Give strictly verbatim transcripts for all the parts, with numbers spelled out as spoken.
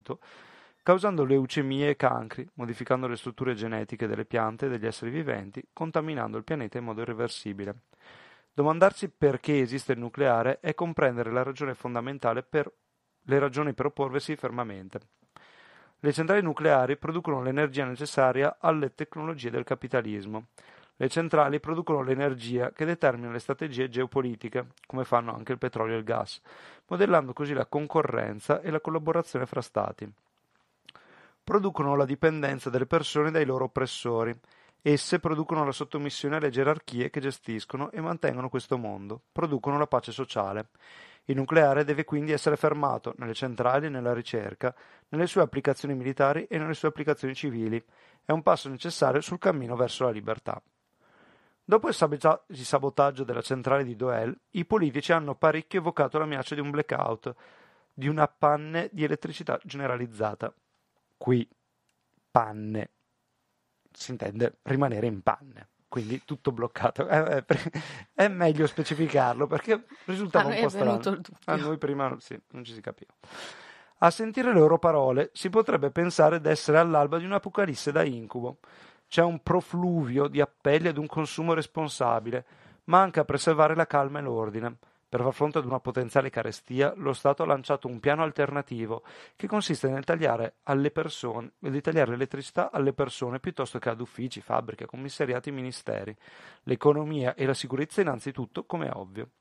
inquinamento, causando leucemie e cancri, modificando le strutture genetiche delle piante e degli esseri viventi, contaminando il pianeta in modo irreversibile. Domandarsi perché esiste il nucleare è comprendere la ragione fondamentale per le ragioni per opporvesi fermamente. Le centrali nucleari producono l'energia necessaria alle tecnologie del capitalismo. Le centrali producono l'energia che determina le strategie geopolitiche, come fanno anche il petrolio e il gas, modellando così la concorrenza e la collaborazione fra stati. Producono la dipendenza delle persone dai loro oppressori. Esse producono la sottomissione alle gerarchie che gestiscono e mantengono questo mondo, producono la pace sociale. Il nucleare deve quindi essere fermato nelle centrali e nella ricerca, nelle sue applicazioni militari e nelle sue applicazioni civili. È un passo necessario sul cammino verso la libertà. Dopo il sabotaggio della centrale di Doel, i politici hanno parecchio evocato la minaccia di un blackout, di una panne di elettricità generalizzata. Qui, panne. Si intende rimanere in panne, quindi tutto bloccato. È, è, è meglio specificarlo perché risultava un po' strano. A noi prima sì, non ci si capiva. A sentire le loro parole si potrebbe pensare d'essere all'alba di un'apocalisse da incubo. C'è un profluvio di appelli ad un consumo responsabile, manca a preservare la calma e l'ordine. Per far fronte ad una potenziale carestia, lo Stato ha lanciato un piano alternativo che consiste nel tagliare, alle persone, nel tagliare l'elettricità alle persone piuttosto che ad uffici, fabbriche, commissariati e ministeri. L'economia e la sicurezza innanzitutto, come è ovvio.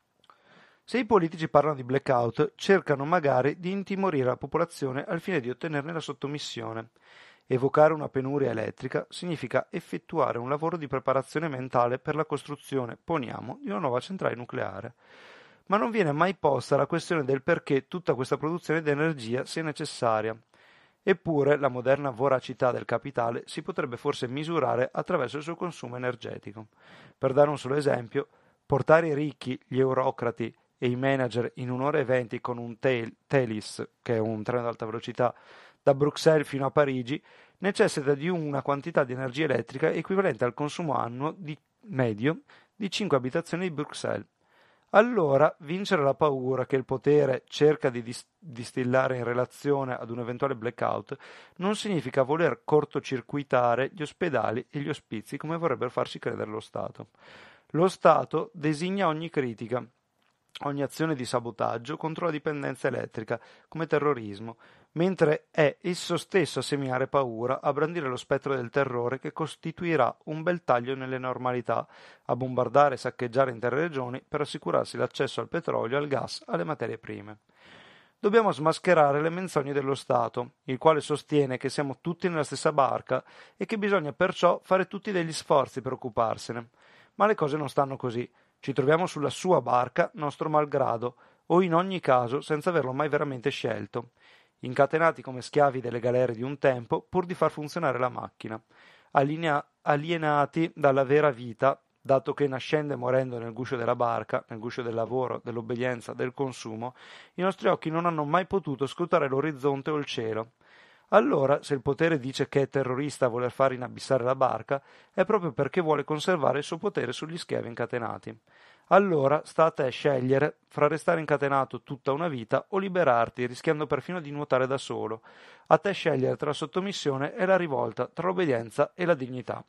Se i politici parlano di blackout, cercano magari di intimorire la popolazione al fine di ottenerne la sottomissione. Evocare una penuria elettrica significa effettuare un lavoro di preparazione mentale per la costruzione, poniamo, di una nuova centrale nucleare. Ma non viene mai posta la questione del perché tutta questa produzione di energia sia necessaria. Eppure la moderna voracità del capitale si potrebbe forse misurare attraverso il suo consumo energetico. Per dare un solo esempio, portare i ricchi, gli eurocrati e i manager in un'ora e venti con un Thalys, che è un treno ad alta velocità, da Bruxelles fino a Parigi, necessita di una quantità di energia elettrica equivalente al consumo annuo di, medio di cinque abitazioni di Bruxelles. Allora, vincere la paura che il potere cerca di dis- distillare in relazione ad un eventuale blackout non significa voler cortocircuitare gli ospedali e gli ospizi come vorrebbero farci credere lo Stato. Lo Stato designa ogni critica, ogni azione di sabotaggio contro la dipendenza elettrica come terrorismo, mentre è esso stesso a seminare paura, a brandire lo spettro del terrore che costituirà un bel taglio nelle normalità, a bombardare e saccheggiare intere regioni per assicurarsi l'accesso al petrolio, al gas, alle materie prime. Dobbiamo smascherare le menzogne dello Stato, il quale sostiene che siamo tutti nella stessa barca e che bisogna perciò fare tutti degli sforzi per occuparsene. Ma le cose non stanno così. Ci troviamo sulla sua barca, nostro malgrado, o in ogni caso senza averlo mai veramente scelto, incatenati come schiavi delle galere di un tempo pur di far funzionare la macchina, Alinea- alienati dalla vera vita, dato che nascendo e morendo nel guscio della barca, nel guscio del lavoro, dell'obbedienza, del consumo, i nostri occhi non hanno mai potuto scrutare l'orizzonte o il cielo. Allora, se il potere dice che è terrorista a voler far inabissare la barca, è proprio perché vuole conservare il suo potere sugli schiavi incatenati. Allora sta a te scegliere fra restare incatenato tutta una vita o liberarti, rischiando perfino di nuotare da solo. A te scegliere tra la sottomissione e la rivolta, tra l'obbedienza e la dignità.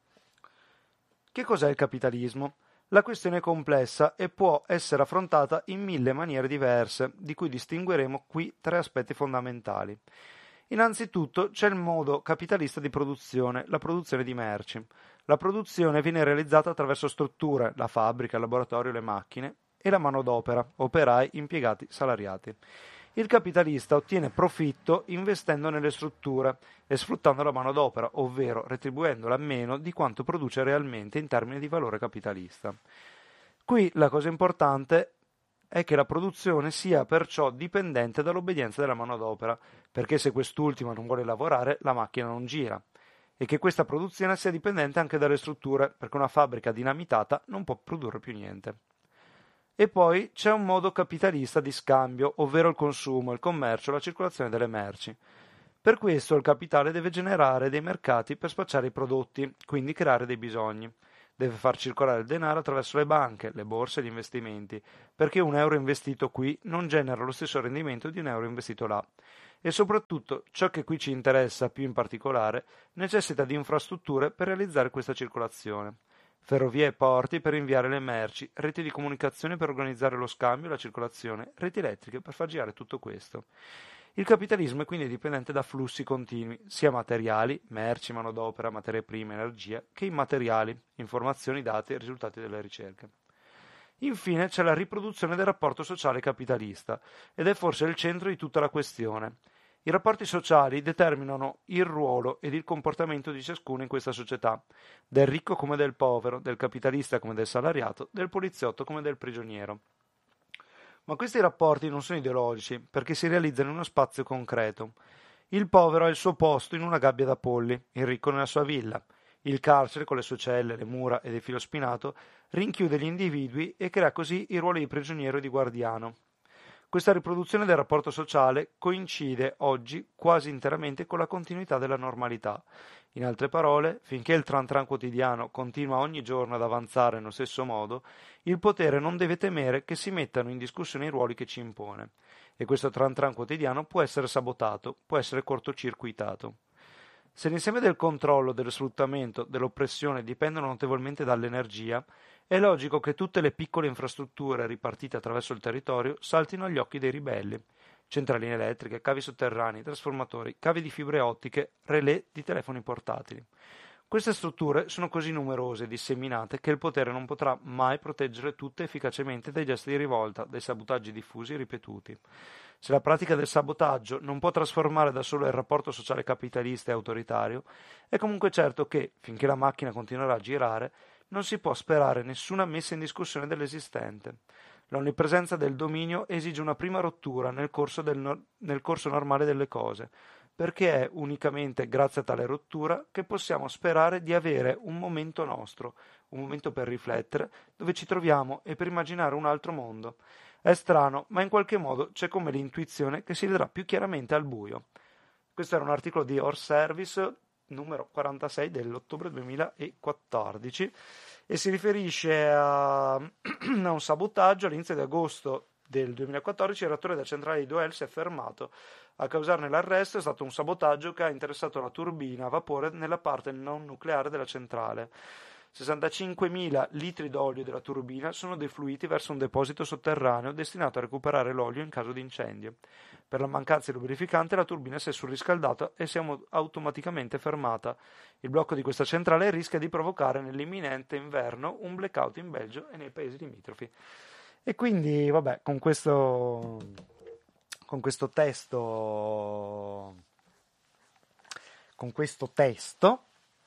Che cos'è il capitalismo? La questione è complessa e può essere affrontata in mille maniere diverse, di cui distingueremo qui tre aspetti fondamentali. Innanzitutto c'è il modo capitalista di produzione, la produzione di merci. La produzione viene realizzata attraverso strutture, la fabbrica, il laboratorio, le macchine, e la manodopera, operai, impiegati, salariati. Il capitalista ottiene profitto investendo nelle strutture e sfruttando la manodopera, ovvero retribuendola meno di quanto produce realmente in termini di valore capitalista. Qui la cosa importante è che la produzione sia perciò dipendente dall'obbedienza della manodopera, perché se quest'ultima non vuole lavorare, la macchina non gira, e che questa produzione sia dipendente anche dalle strutture, perché una fabbrica dinamitata non può produrre più niente. E poi c'è un modo capitalista di scambio, ovvero il consumo, il commercio, la circolazione delle merci. Per questo il capitale deve generare dei mercati per spacciare i prodotti, quindi creare dei bisogni. Deve far circolare il denaro attraverso le banche, le borse e gli investimenti, perché un euro investito qui non genera lo stesso rendimento di un euro investito là. e soprattutto, ciò che qui ci interessa più in particolare, necessita di infrastrutture per realizzare questa circolazione. Ferrovie e porti per inviare le merci, reti di comunicazione per organizzare lo scambio e la circolazione, reti elettriche per far girare tutto questo. Il capitalismo è quindi dipendente da flussi continui, sia materiali, merci, manodopera, materie prime, energia, che immateriali, informazioni, dati e risultati delle ricerche. Infine c'è la riproduzione del rapporto sociale capitalista, ed è forse il centro di tutta la questione. I rapporti sociali determinano il ruolo ed il comportamento di ciascuno in questa società, del ricco come del povero, del capitalista come del salariato, del poliziotto come del prigioniero. Ma questi rapporti non sono ideologici, perché si realizzano in uno spazio concreto. Il povero ha il suo posto in una gabbia da polli, il ricco nella sua villa. Il carcere, con le sue celle, le mura ed il filo spinato, rinchiude gli individui e crea così i ruoli di prigioniero e di guardiano. Questa riproduzione del rapporto sociale coincide oggi quasi interamente con la continuità della normalità. In altre parole, finché il tran tran quotidiano continua ogni giorno ad avanzare nello stesso modo, il potere non deve temere che si mettano in discussione i ruoli che ci impone. E questo tran tran quotidiano può essere sabotato, può essere cortocircuitato. Se l'insieme del controllo, dello sfruttamento, dell'oppressione dipendono notevolmente dall'energia, è logico che tutte le piccole infrastrutture ripartite attraverso il territorio saltino agli occhi dei ribelli. Centraline elettriche, cavi sotterranei, trasformatori, cavi di fibre ottiche, relè di telefoni portatili. Queste strutture sono così numerose e disseminate che il potere non potrà mai proteggere tutte efficacemente dai gesti di rivolta, dai sabotaggi diffusi e ripetuti. Se la pratica del sabotaggio non può trasformare da solo il rapporto sociale capitalista e autoritario, è comunque certo che, finché la macchina continuerà a girare, non si può sperare nessuna messa in discussione dell'esistente. L'onnipresenza del dominio esige una prima rottura nel corso, del no- nel corso normale delle cose, perché è unicamente grazie a tale rottura che possiamo sperare di avere un momento nostro, un momento per riflettere, dove ci troviamo e per immaginare un altro mondo. È strano, ma in qualche modo c'è come l'intuizione che si vedrà più chiaramente al buio. Questo era un articolo di Our Service, numero quarantasei dell'ottobre duemilaquattordici, e si riferisce a, a un sabotaggio. All'inizio di agosto del duemilaquattordici il reattore della centrale di Doel si è fermato. A causarne l'arresto è stato un sabotaggio che ha interessato la turbina a vapore nella parte non nucleare della centrale. sessantacinquemila litri d'olio della turbina sono defluiti verso un deposito sotterraneo destinato a recuperare l'olio in caso di incendio. Per la mancanza di lubrificante la turbina si è surriscaldata e si è automaticamente fermata. Il blocco di questa centrale rischia di provocare nell'imminente inverno un blackout in Belgio e nei paesi limitrofi. E quindi, vabbè, con questo, con questo testo, con questo testo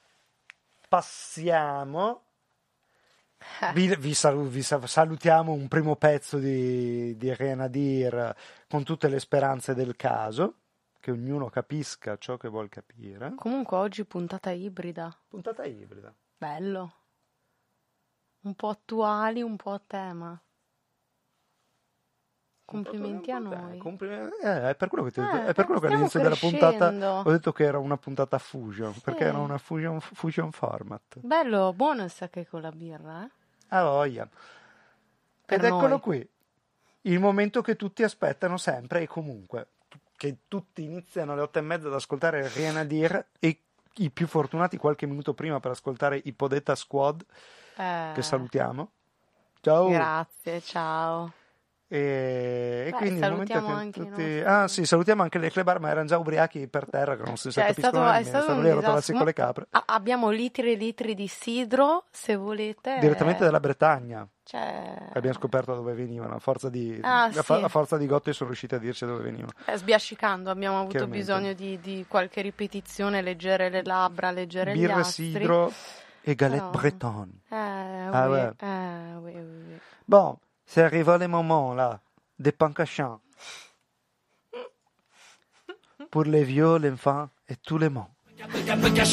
passiamo. Vi, vi, salu, vi salutiamo un primo pezzo di, di Renadir con tutte le speranze del caso, che ognuno capisca ciò che vuol capire. Comunque oggi puntata ibrida. Puntata ibrida. Bello. Un po' attuali, un po' a tema. Complimenti a noi. Complimenti. Eh, è per quello che, ti, eh, è per quello che all'inizio della puntata ho detto che era una puntata fusion, sì. Perché era una fusion, fusion format. Bello, buono il sake con la birra, eh? Ah, voglia. Ed noi. Eccolo qui, il momento che tutti aspettano sempre e comunque, che tutti iniziano alle otto e mezza ad ascoltare Rien à dire e i più fortunati qualche minuto prima per ascoltare i Podetta Squad, eh. che salutiamo. Ciao. Grazie, ciao. E, Beh, e quindi salutiamo che anche tutti... nostri... ah sì, salutiamo anche le Klebar, ma erano già ubriachi per terra, che non si cioè, capiscono è stato, nemmeno. è stato stanno un lì a rotolarsi con le capre. A- abbiamo litri e litri di sidro, se volete, direttamente dalla Bretagna, cioè... abbiamo scoperto dove venivano, a forza di ah, a, sì. a forza di Gotti sono riusciti a dirci dove venivano. Eh, sbiascicando, abbiamo avuto bisogno di, di qualche ripetizione, leggere le labbra, leggere birre, gli astri. sidro e galette Però... bretonne. Eh, ah, oui, ouais. eh, oui, oui, oui. Bon, c'est arrivé le moment là des pancachants pour les vieux, les enfants et tous les mondes.